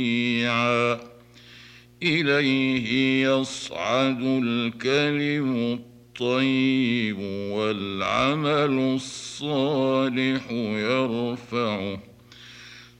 جميعا إليه يصعد الكلم الطيب والعمل الصالح يرفعه